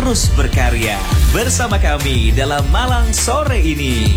terus berkarya bersama kami dalam Malang Sore ini.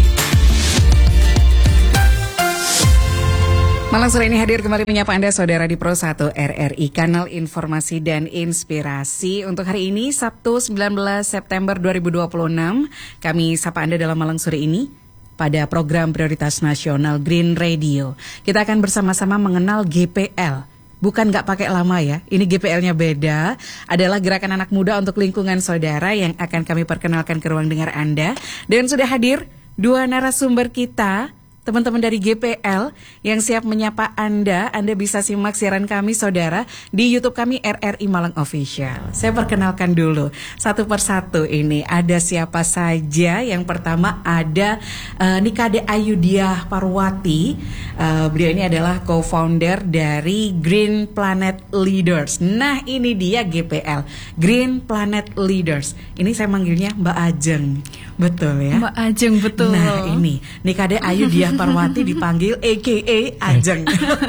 Malang Sore ini hadir kembali menyapa Anda saudara di Pro 1 RRI, kanal informasi dan inspirasi. Untuk hari ini Sabtu 19 September 2026, kami sapa Anda dalam Malang Sore ini pada program prioritas nasional Green Radio. Kita akan bersama-sama mengenal GPL. Bukan nggak pakai lama ya, ini GPL-nya beda, adalah Gerakan Anak Muda untuk Lingkungan Saudara yang akan kami perkenalkan ke ruang dengar Anda. Dan sudah hadir dua narasumber kita, teman-teman dari GPL yang siap menyapa Anda. Anda bisa simak siaran kami saudara di YouTube kami RRI Malang Official. Saya perkenalkan dulu satu persatu ini. Ada siapa saja? Yang pertama ada Nikade Ayudiah Parwati. Beliau ini adalah co-founder dari Green Planet Leaders. Nah ini dia GPL, Green Planet Leaders. Ini saya manggilnya Mbak Ajeng. Betul ya? Mbak Ajeng, betul. Nah ini Nikade Ayudiah Parwati dipanggil AKA Ajeng.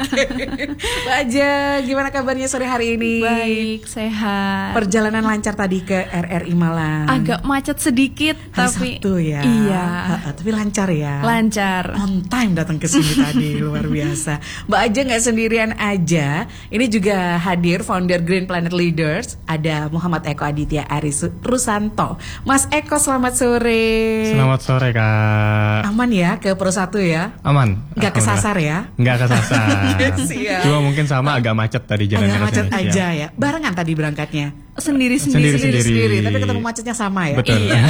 Mbak Ajeng, gimana kabarnya sore hari ini? Baik, sehat. Perjalanan lancar tadi ke RRI Malang. Agak macet sedikit, hari tapi Sabtu ya. Iya. Tapi lancar ya. Lancar. On time datang ke sini tadi, luar biasa. Mbak Ajeng nggak sendirian aja. Ini juga hadir founder Green Planet Leaders. Ada Muhammad Eko Aditya Aris Rusanto. Mas Eko, selamat sore. Selamat sore Kak. Aman ya ke Pro 1 ya? Aman. Nggak kesasar ya? Nggak kesasar. Siap. Cuma mungkin sama agak macet tadi jalannya. Agak macet rasanya. aja ya. Barengan tadi berangkatnya? Sendiri-sendiri. Tapi ketemu macetnya sama ya? Betul. Iya.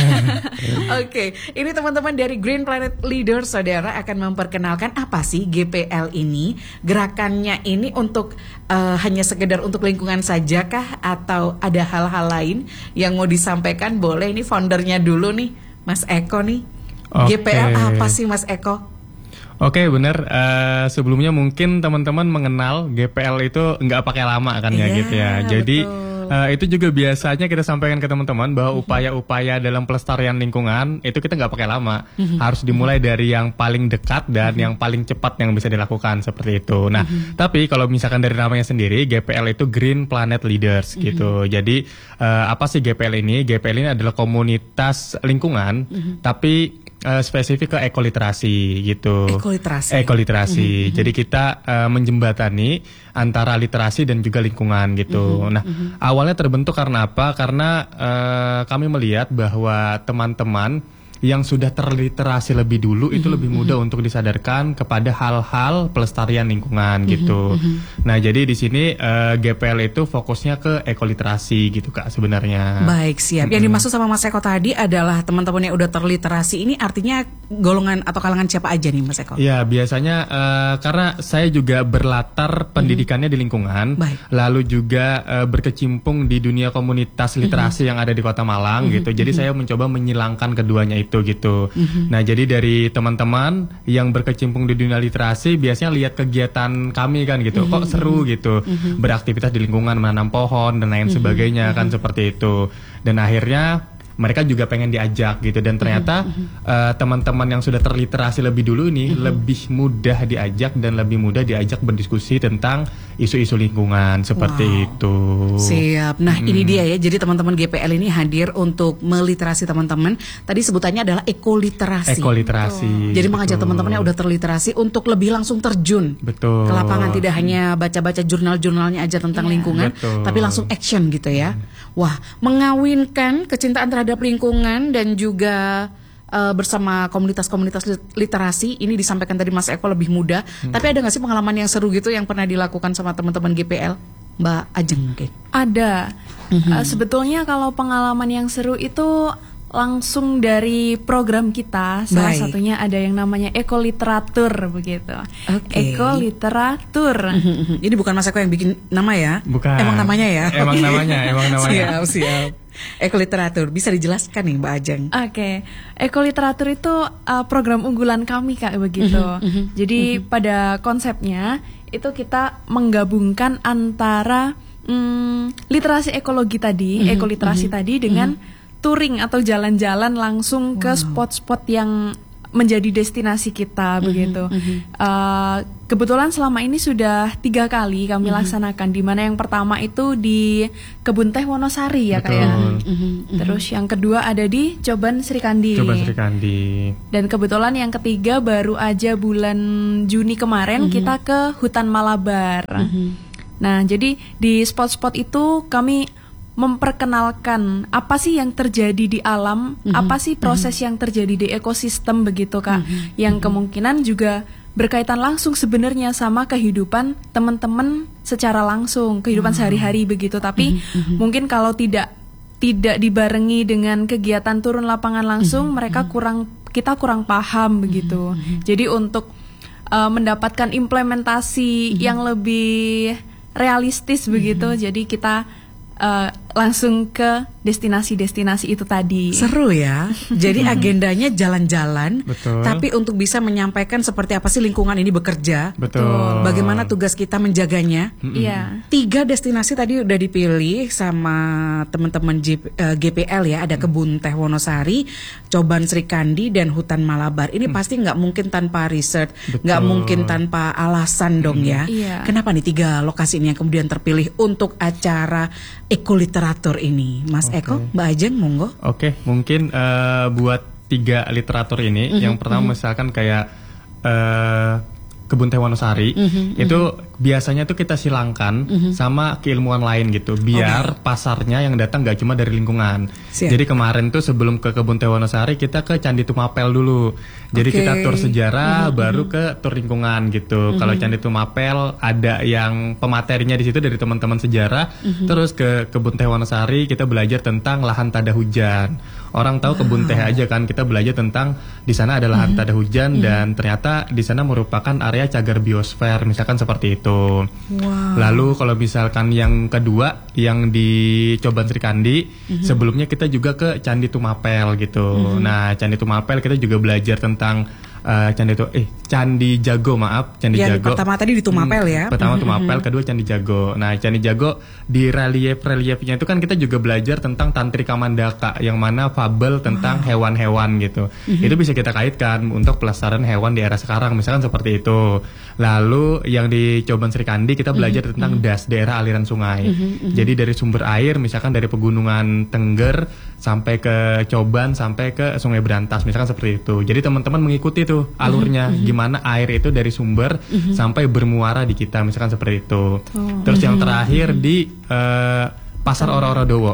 Oke, ini teman-teman dari Green Planet Leaders saudara akan memperkenalkan apa sih GPL ini. Gerakannya ini untuk hanya sekedar untuk lingkungan saja kah? Atau ada hal-hal lain yang mau disampaikan? Boleh, ini foundernya dulu nih Mas Eko nih. Oke. GPL apa sih Mas Eko? Oke, benar. Sebelumnya mungkin teman-teman mengenal GPL itu nggak pakai lama kan ya gitu ya. Jadi itu juga biasanya kita sampaikan ke teman-teman bahwa upaya-upaya dalam pelestarian lingkungan itu kita nggak pakai lama. Harus dimulai dari yang paling dekat dan yang paling cepat yang bisa dilakukan seperti itu. Nah, tapi kalau misalkan dari namanya sendiri, GPL itu Green Planet Leaders gitu. Jadi apa sih GPL ini? GPL ini adalah komunitas lingkungan, tapi spesifik ke ekoliterasi gitu. Ekoliterasi. Jadi kita menjembatani antara literasi dan juga lingkungan gitu. Nah, awalnya terbentuk karena apa? Karena kami melihat bahwa teman-teman yang sudah terliterasi lebih dulu itu lebih mudah untuk disadarkan kepada hal-hal pelestarian lingkungan gitu. Nah, jadi di sini GPL itu fokusnya ke ekoliterasi gitu Kak sebenarnya. Baik, siap. Yang dimaksud sama Mas Eko tadi adalah teman-teman yang udah terliterasi ini artinya golongan atau kalangan siapa aja nih Mas Eko? Ya, biasanya karena saya juga berlatar pendidikannya di lingkungan, lalu juga berkecimpung di dunia komunitas literasi yang ada di Kota Malang gitu. Jadi saya mencoba menyilangkan keduanya itu gitu. Nah, jadi dari teman-teman yang berkecimpung di dunia literasi biasanya lihat kegiatan kami kan gitu, kok seru gitu, beraktivitas di lingkungan, menanam pohon dan lain sebagainya kan seperti itu. Dan akhirnya mereka juga pengen diajak gitu, dan ternyata teman-teman yang sudah terliterasi lebih dulu ini lebih mudah diajak dan lebih mudah diajak berdiskusi tentang isu-isu lingkungan seperti itu. Siap. Nah ini dia ya, jadi teman-teman GPL ini hadir untuk meliterasi teman-teman. Tadi sebutannya adalah ekoliterasi. Ekoliterasi. Jadi mengajak teman-teman yang udah terliterasi untuk lebih langsung terjun ke lapangan, tidak hanya baca-baca jurnal-jurnalnya aja tentang lingkungan, tapi langsung action gitu ya. Wah, mengawinkan kecintaan terhadap lingkungan dan juga bersama komunitas-komunitas literasi ini disampaikan tadi Mas Eko lebih mudah. Tapi ada nggak sih pengalaman yang seru gitu yang pernah dilakukan sama teman-teman GPL, Mbak Ajeng mungkin? Ada. Sebetulnya kalau pengalaman yang seru itu langsung dari program kita. Salah satunya ada yang namanya ekoliteratur begitu. Ekoliteratur. Ini bukan Mas Eko yang bikin nama ya? Bukan. Emang namanya ya? Emang namanya. Siap. Ekoliteratur, bisa dijelaskan nih Mbak Ajeng? Oke. Ekoliteratur itu program unggulan kami Kak begitu. Jadi pada konsepnya itu kita menggabungkan antara literasi ekologi tadi, ekoliterasi tadi dengan touring atau jalan-jalan langsung ke spot-spot yang menjadi destinasi kita begitu. Kebetulan selama ini sudah 3 kali kami laksanakan, di mana yang pertama itu di Kebun Teh Wonosari ya kayak. Terus yang kedua ada di Coban Srikandi. Dan kebetulan yang ketiga baru aja bulan Juni kemarin kita ke Hutan Malabar. Nah, jadi di spot-spot itu kami memperkenalkan apa sih yang terjadi di alam, apa sih proses yang terjadi di ekosistem begitu Kak, yang kemungkinan juga berkaitan langsung sebenarnya sama kehidupan teman-teman secara langsung, kehidupan sehari-hari begitu. Tapi mungkin kalau tidak dibarengi dengan kegiatan turun lapangan langsung, kita kurang paham begitu. Jadi untuk mendapatkan implementasi yang lebih realistis begitu, jadi kita langsung ke destinasi-destinasi itu tadi. Seru ya. Jadi agendanya jalan-jalan, tapi untuk bisa menyampaikan seperti apa sih lingkungan ini bekerja. Betul. Bagaimana tugas kita menjaganya. Iya. 3 destinasi tadi udah dipilih sama teman-teman GPL ya. Ada Kebun Teh Wonosari, Coban Srikandi, dan Hutan Malabar. Ini pasti nggak mungkin tanpa riset, nggak mungkin tanpa alasan dong ya. Iya. Kenapa nih 3 lokasi ini yang kemudian terpilih untuk acara ekoliteratur ini? Mas Eko, Mbak Ajeng, monggo. Oke, mungkin buat 3 literatur ini, yang pertama misalkan kayak Kebun Teh Wonosari, itu biasanya tuh kita silangkan sama keilmuan lain gitu, biar pasarnya yang datang gak cuma dari lingkungan. Jadi kemarin tuh sebelum ke Kebun Teh Wonosari kita ke Candi Tumapel dulu. Jadi kita tur sejarah, baru ke tur lingkungan gitu. Kalau Candi Tumapel ada yang pematerinya di situ dari teman-teman sejarah. Terus ke Kebun Teh Wonosari kita belajar tentang lahan tada hujan. Orang tahu kebun teh aja kan, kita belajar tentang di sana ada lahan tada hujan dan ternyata di sana merupakan area cagar biosfer, misalkan seperti itu. Lalu kalau misalkan yang kedua yang di Coban Srikandi, sebelumnya kita juga ke Candi Tumapel gitu. Nah, Candi Tumapel kita juga belajar tentang Candi Jago, Candi yang Jago. Pertama tadi di Tumapel ya. Pertama Tumapel, kedua Candi Jago. Nah, Candi Jago di relief-reliefnya itu kan kita juga belajar tentang Tantrika Mandaka, yang mana fabel tentang hewan-hewan gitu. Itu bisa kita kaitkan untuk pelestarian hewan di era sekarang, misalkan seperti itu. Lalu yang di Coban Srikandi kita belajar tentang das, daerah aliran sungai. Jadi dari sumber air, misalkan dari pegunungan Tengger sampai ke Coban sampai ke Sungai Berantas, misalkan seperti itu. Jadi teman-teman mengikuti tuh alurnya, gimana air itu dari sumber sampai bermuara di kita, misalkan seperti itu. Terus yang terakhir di Pasar Oro-Oro-Dowo.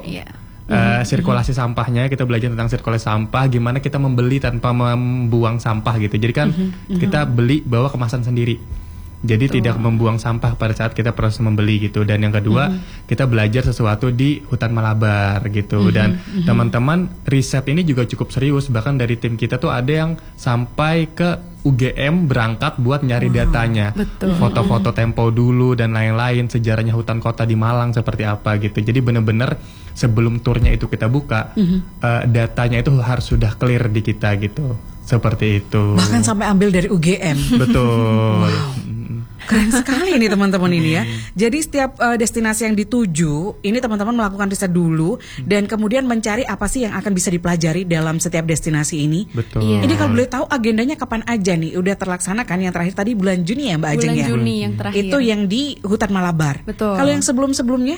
Sirkulasi sampahnya, kita belajar tentang sirkulasi sampah, gimana kita membeli tanpa membuang sampah gitu. Jadi kan kita beli bawa kemasan sendiri. Jadi tidak membuang sampah pada saat kita proses membeli gitu. Dan yang kedua, kita belajar sesuatu di Hutan Malabar gitu. Dan teman-teman, riset ini juga cukup serius. Bahkan dari tim kita tuh ada yang sampai ke UGM berangkat buat nyari datanya. Foto-foto tempo dulu dan lain-lain, sejarahnya hutan kota di Malang seperti apa gitu. Jadi benar-benar sebelum turnya itu kita buka, datanya itu harus sudah clear di kita gitu. Seperti itu. Bahkan sampai ambil dari UGM. Betul. Keren sekali nih teman-teman ini ya. Jadi setiap destinasi yang dituju, ini teman-teman melakukan riset dulu dan kemudian mencari apa sih yang akan bisa dipelajari dalam setiap destinasi ini. Betul. Ini kalau boleh tahu agendanya kapan aja nih? Udah terlaksana kan yang terakhir tadi bulan Juni ya Mbak Ajeng ya? Bulan Juni yang terakhir. Itu yang di Hutan Malabar. Betul. Kalau yang sebelum-sebelumnya?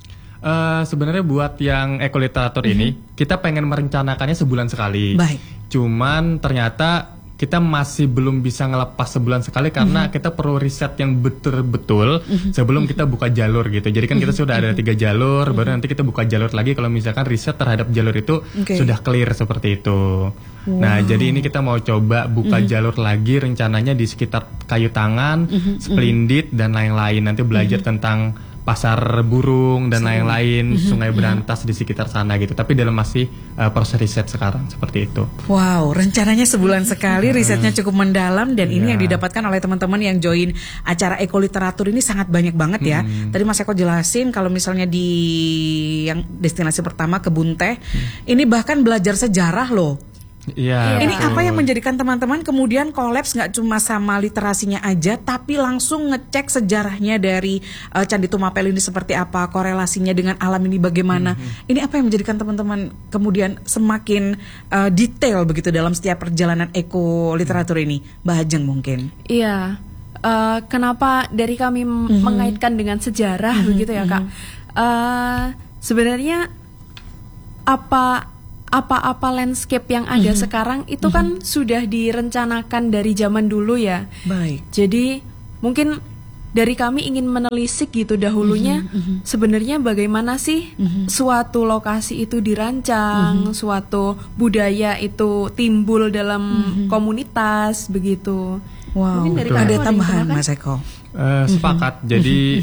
Sebenarnya buat yang ekoliteratur ini, kita pengen merencanakannya sebulan sekali. Baik. Cuman ternyata kita masih belum bisa ngelepas sebulan sekali karena kita perlu riset yang betul-betul sebelum kita buka jalur gitu. Jadi kan kita sudah ada 3 jalur, baru nanti kita buka jalur lagi kalau misalkan riset terhadap jalur itu sudah clear seperti itu. Nah, jadi ini kita mau coba buka jalur lagi rencananya di sekitar Kayu Tangan, Splendid dan lain-lain. Nanti belajar tentang Pasar Burung dan lain-lain, Sungai Berantas di sekitar sana gitu. Tapi dalam masih proses riset sekarang seperti itu. Wow, rencananya sebulan sekali, risetnya cukup mendalam dan ini yang didapatkan oleh teman-teman yang join acara ekoliteratur ini sangat banyak banget ya. Tadi Mas Eko jelasin kalau misalnya di yang destinasi pertama Kebun Teh, ini bahkan belajar sejarah loh. Iya. Ini betul. apa yang menjadikan teman-teman kemudian kolaps nggak cuma sama literasinya aja, tapi langsung ngecek sejarahnya dari Candi Tumapel ini seperti apa, korelasinya dengan alam ini bagaimana. Ini apa yang menjadikan teman-teman kemudian semakin detail begitu dalam setiap perjalanan eko literatur ini, Mbak Ajeng mungkin? Iya. Kenapa dari kami mengaitkan dengan sejarah begitu ya Kak? Sebenarnya apa landscape yang ada sekarang itu kan sudah direncanakan dari zaman dulu ya. Baik. Jadi mungkin dari kami ingin menelisik gitu dahulunya sebenarnya bagaimana sih suatu lokasi itu dirancang, suatu budaya itu timbul dalam komunitas begitu. Wow, Mungkin dari ada kamu tambahan yang Mas Eko. Sepakat. Jadi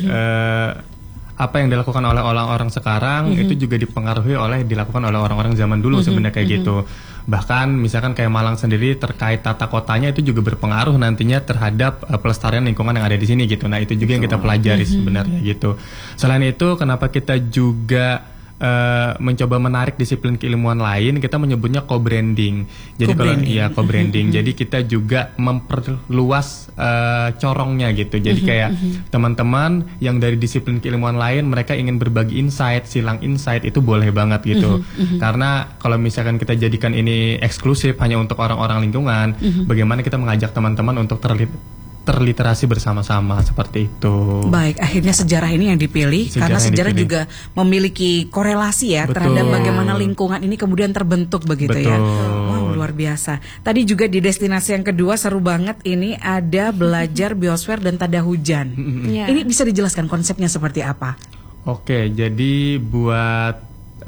apa yang dilakukan oleh orang-orang sekarang itu juga dilakukan oleh orang-orang zaman dulu sebenarnya kayak gitu. Bahkan misalkan kayak Malang sendiri terkait tata kotanya itu juga berpengaruh nantinya terhadap pelestarian lingkungan yang ada di sini gitu. Nah, itu juga yang kita pelajari sebenarnya gitu. Selain itu, kenapa kita juga mencoba menarik disiplin keilmuan lain, kita menyebutnya co-branding. Jadi kalau co-branding. Jadi kita juga memperluas corongnya gitu. Jadi kayak teman-teman yang dari disiplin keilmuan lain mereka ingin berbagi insight, silang insight itu boleh banget gitu. Karena kalau misalkan kita jadikan ini eksklusif hanya untuk orang-orang lingkungan, bagaimana kita mengajak teman-teman untuk terliterasi bersama-sama seperti itu. Baik, akhirnya sejarah ini yang dipilih karena sejarah juga memiliki korelasi ya terhadap bagaimana lingkungan ini kemudian terbentuk begitu ya. Wow, luar biasa. Tadi juga di destinasi yang kedua seru banget ini ada belajar biosfer dan tanda hujan. Ini bisa dijelaskan konsepnya seperti apa? Oke, jadi buat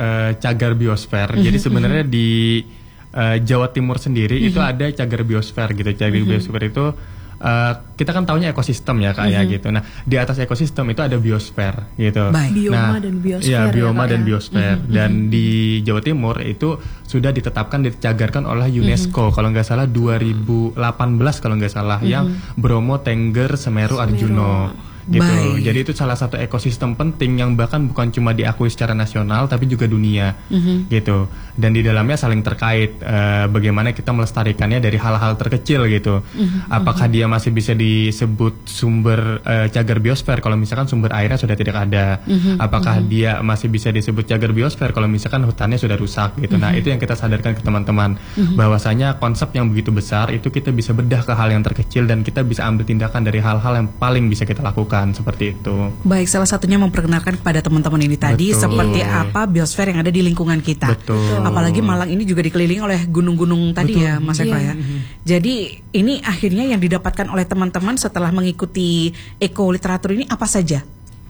cagar biosfer. Jadi sebenarnya di Jawa Timur sendiri itu ada cagar biosfer gitu. Cagar biosfer itu kita kan taunya ekosistem ya Kak ya gitu. Nah, di atas ekosistem itu ada biosfer gitu. Bioma dan biosfer. Iya, bioma dan biosfer. Dan di Jawa Timur itu sudah ditetapkan, dicagarkan oleh UNESCO kalau nggak salah 2018 kalau nggak salah yang Bromo, Tengger, Semeru, Arjuno. Gitu. Jadi itu salah satu ekosistem penting yang bahkan bukan cuma diakui secara nasional tapi juga dunia gitu. Dan di dalamnya saling terkait bagaimana kita melestarikannya dari hal-hal terkecil gitu. Apakah dia masih bisa disebut sumber cagar biosfer kalau misalkan sumber airnya sudah tidak ada? Apakah dia masih bisa disebut cagar biosfer kalau misalkan hutannya sudah rusak gitu. Nah, itu yang kita sadarkan ke teman-teman bahwasanya konsep yang begitu besar itu kita bisa bedah ke hal yang terkecil dan kita bisa ambil tindakan dari hal-hal yang paling bisa kita lakukan. Seperti itu. Baik, salah satunya memperkenalkan kepada teman-teman ini tadi seperti apa biosfer yang ada di lingkungan kita. Apalagi Malang ini juga dikelilingi oleh gunung-gunung tadi ya Mas Eko ya. Jadi ini akhirnya yang didapatkan oleh teman-teman setelah mengikuti eko literatur ini apa saja?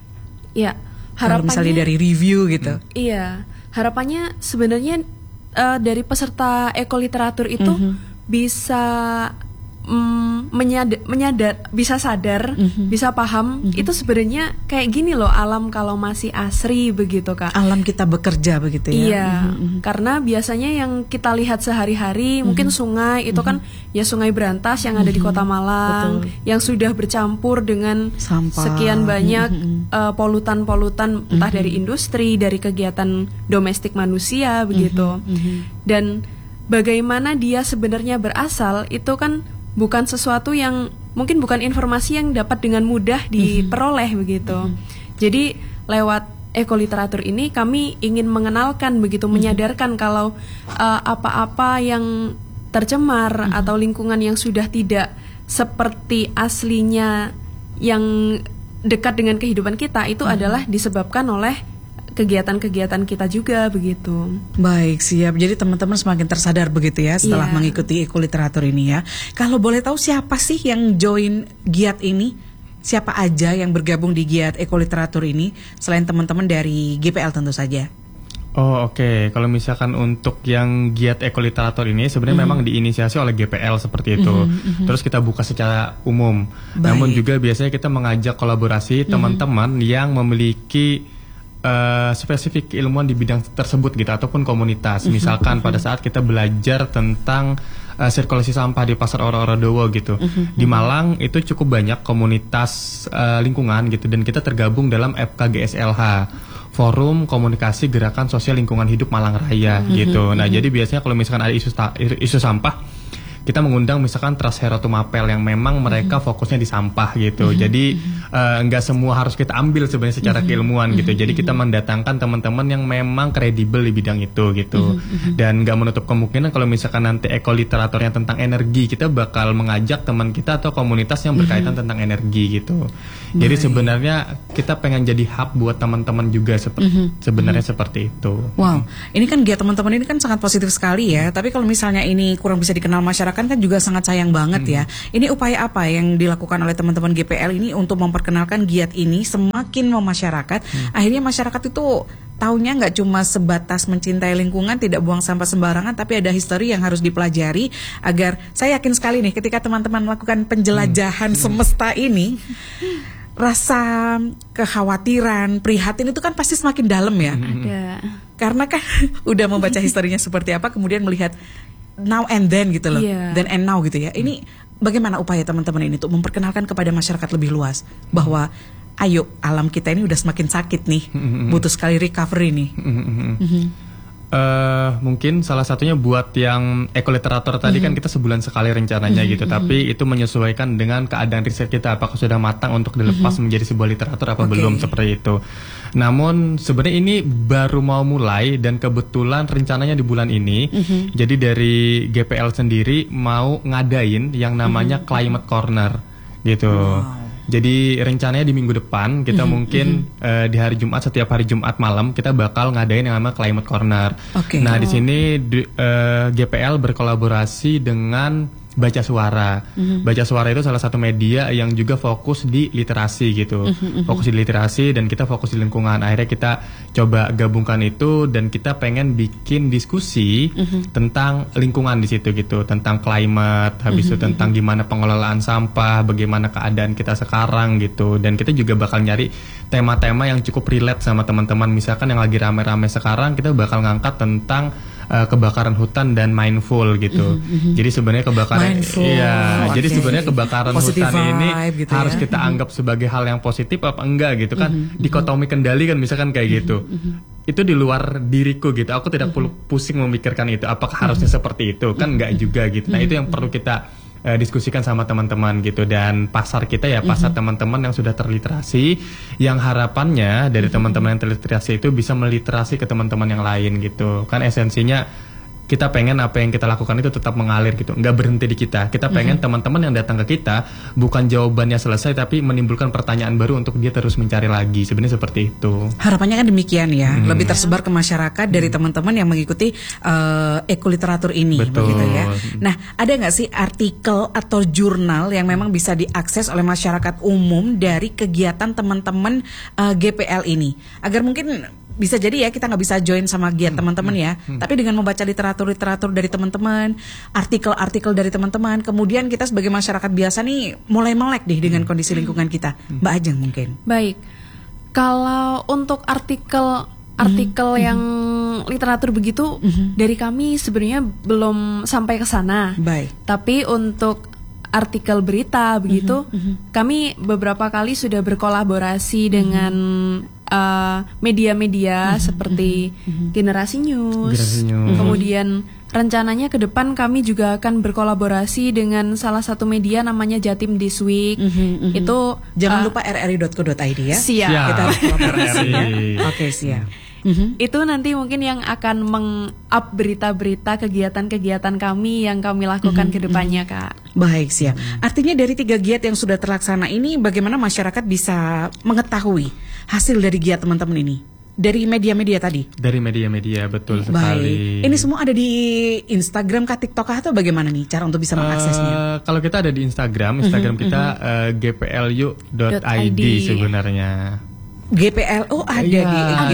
Ya, kalau misalnya dari review gitu. Iya, harapannya sebenarnya dari peserta eko literatur itu bisa bisa sadar, bisa paham itu sebenarnya kayak gini loh alam kalau masih asri begitu Kak. Alam kita bekerja begitu ya. Iya, karena biasanya yang kita lihat sehari-hari mungkin sungai itu kan ya sungai berantas yang ada di Kota Malang yang sudah bercampur dengan sampah. Sekian banyak polutan-polutan entah dari industri, dari kegiatan domestik manusia begitu. Dan bagaimana dia sebenarnya berasal itu kan bukan sesuatu yang mungkin bukan informasi yang dapat dengan mudah diperoleh begitu. Jadi lewat ekoliteratur ini kami ingin mengenalkan begitu, menyadarkan kalau apa-apa yang tercemar atau lingkungan yang sudah tidak seperti aslinya yang dekat dengan kehidupan kita itu adalah disebabkan oleh kegiatan-kegiatan kita juga begitu. Baik, siap. Jadi teman-teman semakin tersadar begitu ya setelah mengikuti ekoliteratur ini ya. Kalau boleh tahu siapa sih yang join giat ini? Siapa aja yang bergabung di giat ekoliteratur ini selain teman-teman dari GPL tentu saja? Oh oke. Kalau misalkan untuk yang giat ekoliteratur ini sebenarnya memang diinisiasi oleh GPL seperti itu. Terus kita buka secara umum. Namun juga biasanya kita mengajak kolaborasi teman-teman yang memiliki spesifik keilmuan di bidang tersebut gitu ataupun komunitas. Misalkan pada saat kita belajar tentang sirkulasi sampah di Pasar Oro-Orodowo gitu. Di Malang itu cukup banyak komunitas lingkungan gitu dan kita tergabung dalam FKGSLH, Forum Komunikasi Gerakan Sosial Lingkungan Hidup Malang Raya gitu. Nah, jadi biasanya kalau misalkan ada isu sampah, kita mengundang misalkan Trust Hero Tumapel yang memang mereka fokusnya di sampah gitu. Jadi nggak semua harus kita ambil sebenarnya secara keilmuan gitu. Jadi kita mendatangkan teman-teman yang memang kredibel di bidang itu gitu. Dan nggak menutup kemungkinan kalau misalkan nanti ekoliteraturnya tentang energi, kita bakal mengajak teman kita atau komunitas yang berkaitan tentang energi gitu. Jadi sebenarnya kita pengen jadi hub buat teman-teman juga sebenarnya seperti itu. Wow, ini kan giat teman-teman ini kan sangat positif sekali ya. Tapi kalau misalnya ini kurang bisa dikenal masyarakat kan juga sangat sayang banget ya. Ini upaya apa yang dilakukan oleh teman-teman GPL ini untuk memperkenalkan giat ini semakin memasyarakat? Akhirnya masyarakat itu taunya nggak cuma sebatas mencintai lingkungan, tidak buang sampah sembarangan, tapi ada history yang harus dipelajari agar saya yakin sekali nih ketika teman-teman melakukan penjelajahan semesta ini, rasa kekhawatiran, prihatin itu kan pasti semakin dalam ya. Ada. Karena kan udah membaca historinya seperti apa, kemudian melihat now and then gitu loh, then and now gitu ya. Ini bagaimana upaya teman-teman ini untuk memperkenalkan kepada masyarakat lebih luas bahwa ayo, alam kita ini udah semakin sakit nih, butuh sekali recovery nih. Mungkin salah satunya buat yang ekoliteratur tadi kan kita sebulan sekali rencananya gitu, tapi itu menyesuaikan dengan keadaan riset kita, apakah sudah matang untuk dilepas menjadi sebuah literatur apa belum, seperti itu. Namun sebenarnya ini baru mau mulai dan kebetulan rencananya di bulan ini. Jadi dari GPL sendiri mau ngadain yang namanya Climate Corner gitu. Jadi rencananya di minggu depan kita mungkin di hari Jumat, setiap hari Jumat malam kita bakal ngadain yang namanya Climate Corner. Nah, di sini GPL berkolaborasi dengan Baca Suara. Baca Suara itu salah satu media yang juga fokus di literasi gitu. Fokus di literasi dan kita fokus di lingkungan. Akhirnya kita coba gabungkan itu dan kita pengen bikin diskusi tentang lingkungan di situ gitu, tentang climate, habis itu tentang gimana pengelolaan sampah, bagaimana keadaan kita sekarang gitu. Dan kita juga bakal nyari tema-tema yang cukup relate sama teman-teman. Misalkan yang lagi rame-rame sekarang, kita bakal ngangkat tentang kebakaran hutan dan mindful gitu. Jadi sebenarnya kebakaran, jadi sebenarnya kebakaran hutan ini gitu harus kita anggap sebagai hal yang positif apa enggak gitu kan? Dikotomi kendali kan misalkan kayak gitu. Itu di luar diriku gitu. Aku tidak perlu pusing memikirkan itu. Apakah harusnya seperti itu? Kan enggak juga gitu. Nah, itu yang perlu kita diskusikan sama teman-teman gitu. Dan pasar kita ya pasar teman-teman yang sudah terliterasi, yang harapannya dari teman-teman yang terliterasi itu bisa meliterasi ke teman-teman yang lain gitu. Kan esensinya kita pengen apa yang kita lakukan itu tetap mengalir gitu, nggak berhenti di kita. Kita pengen teman-teman yang datang ke kita bukan jawabannya selesai, tapi menimbulkan pertanyaan baru untuk dia terus mencari lagi. Sebenarnya seperti itu. Harapannya kan demikian ya, lebih tersebar ke masyarakat dari teman-teman yang mengikuti ekoliteratur ini. Betul. Begitu ya. Nah, ada nggak sih artikel atau jurnal yang memang bisa diakses oleh masyarakat umum dari kegiatan teman-teman GPL ini, agar mungkin bisa jadi ya kita nggak bisa join sama giat teman-teman ya, tapi dengan membaca literatur dari teman-teman, artikel-artikel dari teman-teman, kemudian kita sebagai masyarakat biasa nih mulai melek deh dengan kondisi lingkungan kita. Mbak Ajeng mungkin. Baik, kalau untuk artikel yang literatur begitu dari kami sebenarnya belum sampai ke sana. Baik. Tapi untuk artikel berita begitu, kami beberapa kali sudah berkolaborasi dengan media-media seperti Generasi News. Kemudian rencananya ke depan kami juga akan berkolaborasi dengan salah satu media namanya Jatim This Week. Itu jangan lupa rri.co.id ya. Siap. Kita harus kolaborasi ya. Oke, siap. Itu nanti mungkin yang akan meng-up berita-berita kegiatan-kegiatan kami yang kami lakukan ke depannya, Kak. Baik, siap. Artinya dari 3 giat yang sudah terlaksana ini, bagaimana masyarakat bisa mengetahui hasil dari giat teman-teman ini? Dari media-media tadi? Dari media-media, betul sekali. Ini semua ada di Instagram kah, TikTok kah, atau bagaimana nih cara untuk bisa mengaksesnya? Kalau kita ada di Instagram kita gplu.id sebenarnya. GPLU ada di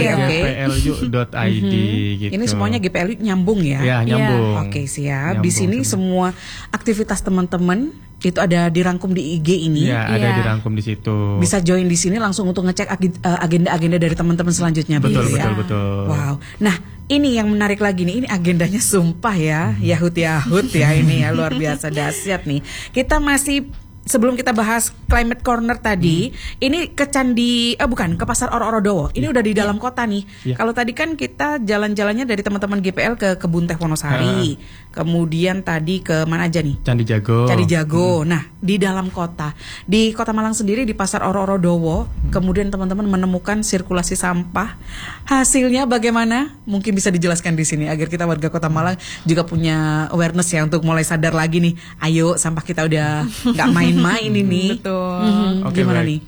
gplu.id gitu. Ini semuanya GPLU nyambung ya? Ya, nyambung. Oke, siap. Di sini semua aktivitas teman-teman itu ada dirangkum di IG ini. Ya, ada dirangkum di situ. Bisa join di sini langsung untuk ngecek agenda-agenda dari teman-teman selanjutnya. Betul. Wow. Nah, ini yang menarik lagi nih. Ini agendanya sumpah ya, Yahut ya ini ya luar biasa dahsyat nih. Kita masih sebelum kita bahas Climate Corner tadi, ini ke Candi, ke Pasar Oro-Oro Dowo. Ini udah di dalam kota nih. Kalau tadi kan kita jalan-jalannya dari teman-teman GPL ke Kebun Teh Wonosari, kemudian tadi ke mana aja nih? Candi Jago. Nah, di dalam kota, di Kota Malang sendiri di Pasar Oro-Oro Dowo, kemudian teman-teman menemukan sirkulasi sampah. Hasilnya bagaimana? Mungkin bisa dijelaskan di sini agar kita warga Kota Malang juga punya awareness ya untuk mulai sadar lagi nih. Ayo, sampah kita udah nggak main-main ini. Betul. Oke, gimana baik. nih?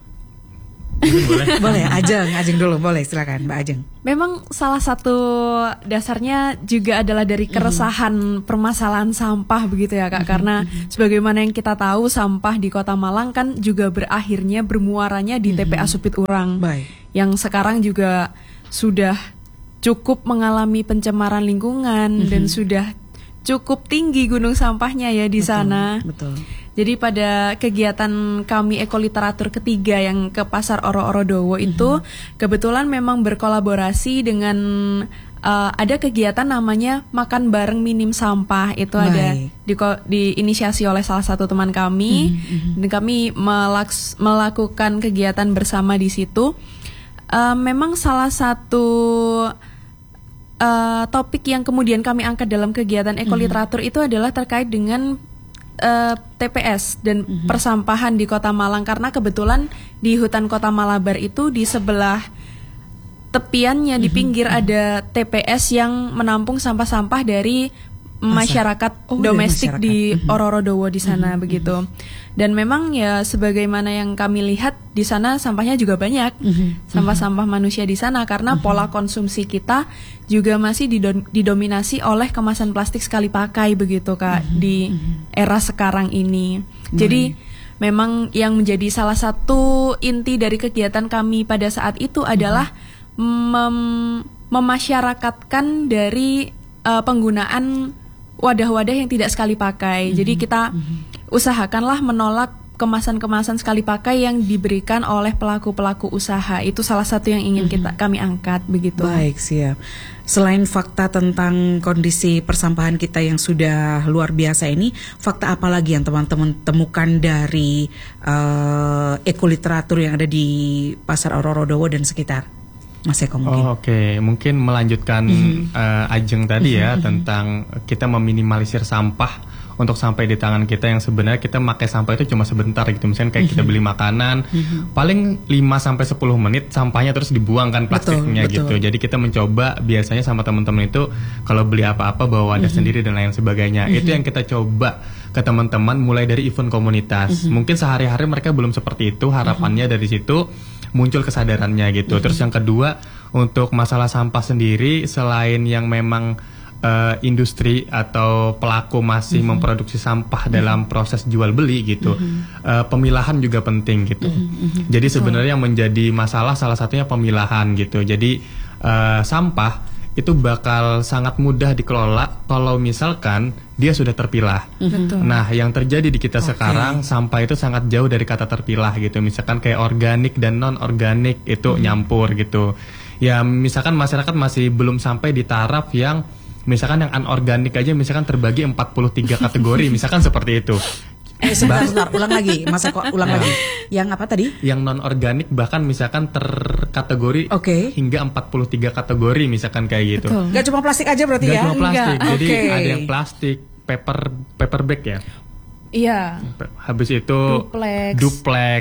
Boleh, Ajeng dulu, boleh, silakan Mbak Ajeng. Memang salah satu dasarnya juga adalah dari keresahan permasalahan sampah begitu ya Kak. Karena sebagaimana yang kita tahu, sampah di Kota Malang kan juga berakhirnya bermuaranya di TPA Supit Urang. Baik. Yang sekarang juga sudah cukup mengalami pencemaran lingkungan dan sudah cukup tinggi gunung sampahnya ya di sana. Betul. Jadi pada kegiatan kami Ekoliteratur ketiga yang ke Pasar Oro-Oro Dowo itu kebetulan memang berkolaborasi dengan ada kegiatan namanya Makan Bareng Minim Sampah. Itu ada diinisiasi oleh salah satu teman kami dan kami melakukan kegiatan bersama di situ. Memang salah satu topik yang kemudian kami angkat dalam kegiatan Ekoliteratur itu adalah terkait dengan TPS dan persampahan di Kota Malang, karena kebetulan di hutan Kota Malabar itu di sebelah tepiannya di pinggir ada TPS yang menampung sampah-sampah dari masyarakat domestik di Oro-Oro Dowo di sana begitu. Dan memang ya sebagaimana yang kami lihat di sana sampahnya juga banyak. Sampah-sampah manusia di sana karena pola konsumsi kita juga masih didominasi oleh kemasan plastik sekali pakai begitu Kak di era sekarang ini. Jadi memang yang menjadi salah satu inti dari kegiatan kami pada saat itu adalah memasyarakatkan dari penggunaan wadah-wadah yang tidak sekali pakai. Jadi kita usahakanlah menolak kemasan-kemasan sekali pakai yang diberikan oleh pelaku-pelaku usaha. Itu salah satu yang ingin kami angkat begitu. Baik, siap. Selain fakta tentang kondisi persampahan kita yang sudah luar biasa ini, fakta apa lagi yang teman-teman temukan dari ekoliteratur yang ada di Pasar Oro-Oro Dowo dan sekitar? Mas Eko mungkin. Oke. Mungkin melanjutkan Ajeng tadi ya tentang kita meminimalisir sampah untuk sampai di tangan kita, yang sebenarnya kita pakai sampah itu cuma sebentar gitu. Misalnya kayak kita beli makanan paling 5-10 menit sampahnya terus dibuang kan plastiknya gitu. Jadi kita mencoba biasanya sama teman-teman itu kalau beli apa-apa bawa wadah sendiri dan lain sebagainya. Itu yang kita coba ke teman-teman mulai dari event komunitas. Mungkin sehari-hari mereka belum seperti itu, harapannya dari situ muncul kesadarannya gitu. Terus yang kedua, untuk masalah sampah sendiri, selain yang memang industri atau pelaku masih memproduksi sampah dalam proses jual beli gitu, pemilahan juga penting gitu. Jadi sebenarnya yang menjadi masalah salah satunya pemilahan gitu. Jadi sampah itu bakal sangat mudah dikelola kalau misalkan dia sudah terpilah. Nah, yang terjadi di kita sekarang, sampah itu sangat jauh dari kata terpilah gitu. Misalkan kayak organik dan non organik itu nyampur gitu. Ya misalkan masyarakat masih belum sampai di taraf yang misalkan yang anorganik aja misalkan terbagi 43 kategori, misalkan seperti itu. Sebentar, ulang lagi, Mas Eko, ulang lagi. Yang apa tadi? Yang non organik bahkan misalkan terkategori hingga 43 kategori misalkan kayak gitu. Gak cuma plastik aja berarti ya? Gak cuma plastik, jadi ada yang plastik, paper bag ya. Iya. Habis itu duplex,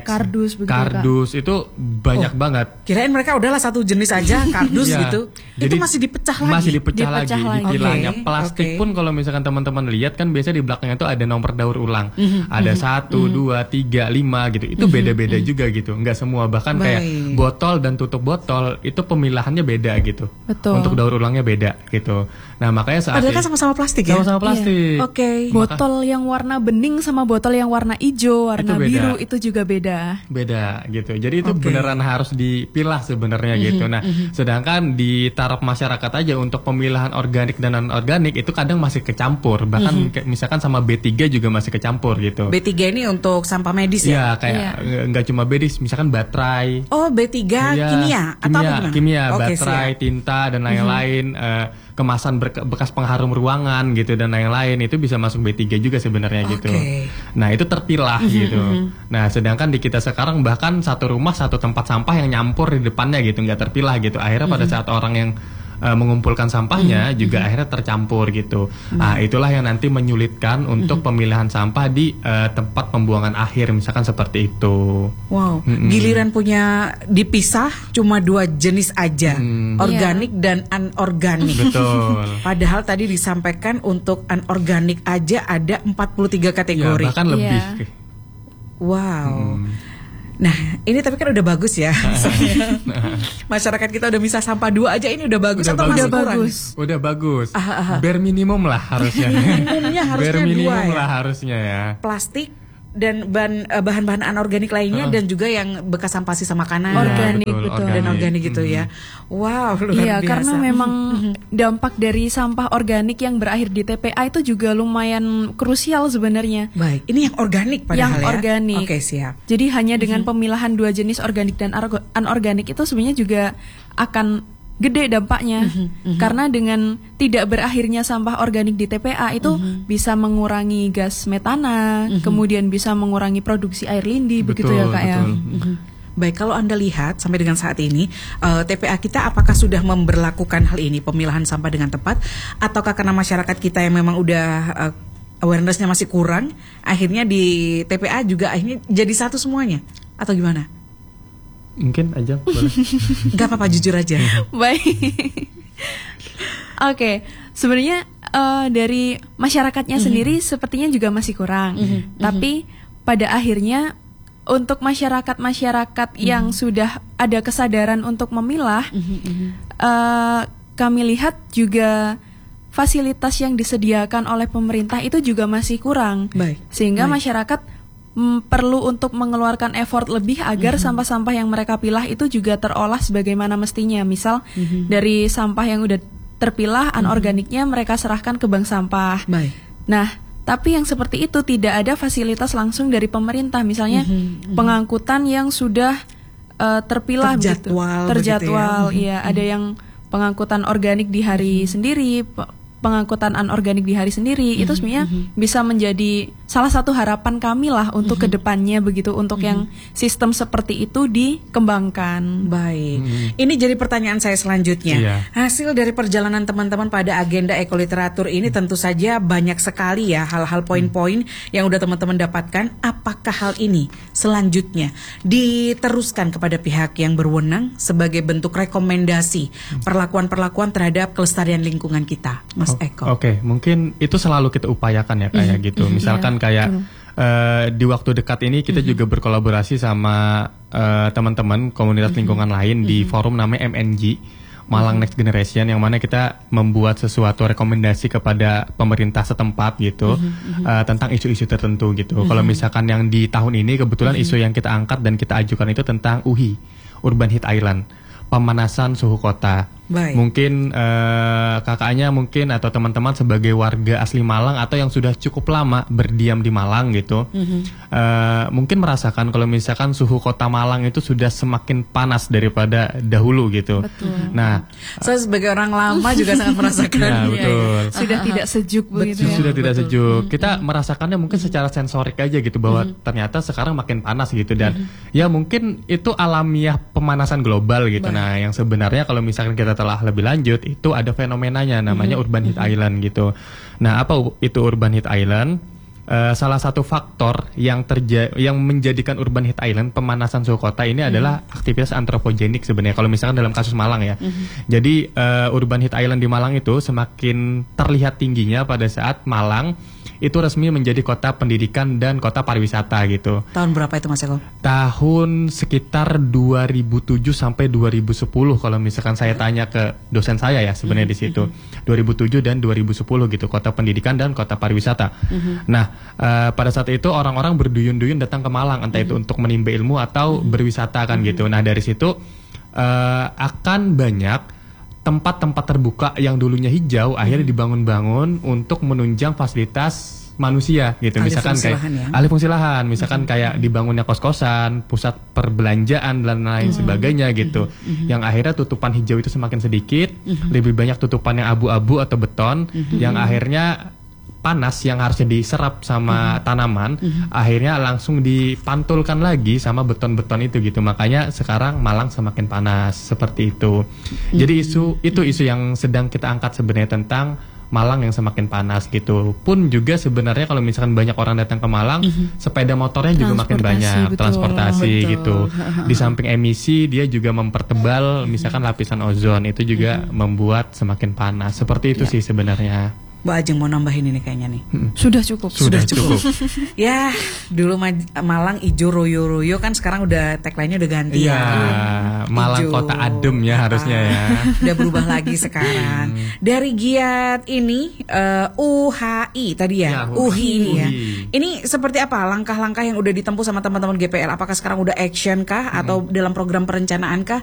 kardus itu banyak banget. Kirain mereka udahlah satu jenis aja kardus gitu. Jadi itu masih dipecah lagi. Masih dipecah lagi. Dipilahnya. Plastik pun kalau misalkan teman-teman lihat kan biasanya di belakangnya itu ada nomor daur ulang. Ada 1, 2, 3, 5 gitu. Itu beda-beda juga gitu. Enggak semua, bahkan kayak botol dan tutup botol itu pemilahannya beda gitu. Betul. Untuk daur ulangnya beda gitu. Nah, makanya saat padahal kan sama-sama plastik ya? Sama-sama plastik. Botol yang warna bening sama botol yang warna hijau, warna biru itu juga beda. Beda gitu. Jadi itu beneran harus dipilah sebenarnya gitu. Nah, sedangkan di taraf masyarakat aja untuk pemilahan organik dan non organik itu kadang masih kecampur. Bahkan misalkan sama B3 juga masih kecampur gitu. B3 ini untuk sampah medis ya? Iya, kayak nggak cuma medis, misalkan baterai. Oh, B3 kimia atau apa gimana? Kimia, baterai, tinta dan lain-lain. Kemasan bekas pengharum ruangan gitu dan lain-lain itu bisa masuk B3 juga sebenarnya gitu. Nah itu terpilah gitu. Nah sedangkan di kita sekarang bahkan satu rumah satu tempat sampah yang nyampur di depannya gitu, nggak terpilah gitu. Akhirnya pada saat orang yang mengumpulkan sampahnya juga akhirnya tercampur gitu. Nah itulah yang nanti menyulitkan untuk pemilihan sampah di tempat pembuangan akhir misalkan seperti itu. Wow, giliran punya dipisah cuma 2 jenis aja, organik dan anorganik. Betul. Padahal tadi disampaikan untuk anorganik aja ada 43 kategori. Ya, bahkan lebih. Wow. Nah, ini tapi kan udah bagus ya. Masyarakat kita udah bisa sampah 2 aja, ini udah bagus atau masih kurang? Udah bagus. Bare minimum lah harusnya. Minimumnya harusnya Bare minimum 2 lah harusnya ya. Plastik dan bahan-bahan anorganik lainnya dan juga yang bekas sampah sisa makanan, organik, betul. Dan organik gitu ya. Wow, luar biasa. Iya, karena memang dampak dari sampah organik yang berakhir di TPA itu juga lumayan krusial sebenarnya. Baik, ini yang organik padahal Yang ya. organik. Oke, siap. Jadi hanya dengan pemilahan 2 jenis organik dan anorganik itu sebenarnya juga akan gede dampaknya. Karena dengan tidak berakhirnya sampah organik di TPA itu bisa mengurangi gas metana, kemudian bisa mengurangi produksi air lindi, begitu ya Kak ya. Baik, kalau Anda lihat sampai dengan saat ini TPA kita apakah sudah memberlakukan hal ini, pemilahan sampah dengan tepat, ataukah karena masyarakat kita yang memang udah awareness-nya masih kurang, akhirnya di TPA juga akhirnya jadi satu semuanya, atau gimana? Mungkin aja boleh. Gak apa-apa, jujur aja. Baik. Oke, sebenarnya dari masyarakatnya sendiri sepertinya juga masih kurang. Tapi pada akhirnya untuk masyarakat yang sudah ada kesadaran untuk memilah, kami lihat juga fasilitas yang disediakan oleh pemerintah itu juga masih kurang. Sehingga masyarakat perlu untuk mengeluarkan effort lebih agar sampah-sampah yang mereka pilah itu juga terolah sebagaimana mestinya. Misal dari sampah yang udah terpilah, anorganiknya mereka serahkan ke bank sampah. Nah, tapi yang seperti itu tidak ada fasilitas langsung dari pemerintah. Misalnya pengangkutan yang sudah terpilah terjadwal. Iya, ada yang pengangkutan organik di hari sendiri, pengangkutan anorganik di hari sendiri. Itu sebenarnya bisa menjadi salah satu harapan kami lah untuk kedepannya begitu, untuk yang sistem seperti itu dikembangkan. Baik, ini jadi pertanyaan saya selanjutnya. Hasil dari perjalanan teman-teman pada agenda ekoliteratur ini tentu saja banyak sekali ya hal-hal poin-poin yang udah teman-teman dapatkan. Apakah hal ini selanjutnya diteruskan kepada pihak yang berwenang sebagai bentuk rekomendasi perlakuan-perlakuan terhadap kelestarian lingkungan kita, Mas Eko? Oke, mungkin itu selalu kita upayakan ya kayak gitu. Misalkan kayak di waktu dekat ini kita juga berkolaborasi sama teman-teman komunitas lingkungan lain di forum namanya MNG, Malang Next Generation, yang mana kita membuat sesuatu rekomendasi kepada pemerintah setempat gitu tentang isu-isu tertentu gitu. Kalau misalkan yang di tahun ini kebetulan isu yang kita angkat dan kita ajukan itu tentang UHI, Urban Heat Island, pemanasan suhu kota. Mungkin kakaknya mungkin atau teman-teman sebagai warga asli Malang atau yang sudah cukup lama berdiam di Malang gitu, mungkin merasakan kalau misalkan suhu kota Malang itu sudah semakin panas daripada dahulu gitu. Nah, saya sebagai orang lama juga sangat merasakan. Betul. Sudah tidak sejuk begitu ya. Sudah tidak sejuk. Kita merasakannya mungkin secara sensorik aja gitu, bahwa ternyata sekarang makin panas gitu, dan ya mungkin itu alamiah pemanasan global gitu. Nah, yang sebenarnya kalau misalkan kita telah lebih lanjut, itu ada fenomenanya namanya Urban Heat Island gitu. Nah, apa itu Urban Heat Island? Salah satu faktor yang menjadikan Urban Heat Island, pemanasan suhu kota ini adalah aktivitas antropogenik sebenarnya kalau misalkan dalam kasus Malang ya. Jadi Urban Heat Island di Malang itu semakin terlihat tingginya pada saat Malang itu resmi menjadi kota pendidikan dan kota pariwisata gitu. Tahun berapa itu Mas Eko? Tahun sekitar 2007 sampai 2010 kalau misalkan saya tanya ke dosen saya ya sebenarnya di situ. 2007 dan 2010 gitu, kota pendidikan dan kota pariwisata. Nah, pada saat itu orang-orang berduyun-duyun datang ke Malang, entah itu untuk menimba ilmu atau berwisata kan gitu. Nah, dari situ akan banyak tempat-tempat terbuka yang dulunya hijau akhirnya dibangun-bangun untuk menunjang fasilitas manusia gitu. Misalkan kayak alih fungsi lahan, misalkan kayak dibangunnya kos-kosan, pusat perbelanjaan dan lain sebagainya gitu. Yang akhirnya tutupan hijau itu semakin sedikit, lebih banyak tutupan yang abu-abu atau beton, yang akhirnya panas yang harusnya diserap sama tanaman, akhirnya langsung dipantulkan lagi sama beton-beton itu gitu. Makanya sekarang Malang semakin panas seperti itu. Jadi isu yang sedang kita angkat sebenarnya tentang Malang yang semakin panas gitu. Pun juga sebenarnya kalau misalkan banyak orang datang ke Malang, sepeda motornya juga makin banyak, transportasi gitu. Di samping emisi, dia juga mempertebal misalkan lapisan ozon, itu juga membuat semakin panas. Seperti itu sih sebenarnya. Mbak Ajeng mau nambahin ini kayaknya nih. Sudah cukup. Sudah cukup. Ya, dulu Malang ijo royo-royo kan sekarang udah tagline-nya udah ganti ya. Malang ijo. Kota adem ya harusnya ya. Udah berubah lagi sekarang. Dari giat ini UHI tadi ya, UHI ini ya. Ini seperti apa langkah-langkah yang udah ditempuh sama teman-teman GPL? Apakah sekarang udah action kah atau dalam program perencanaan kah?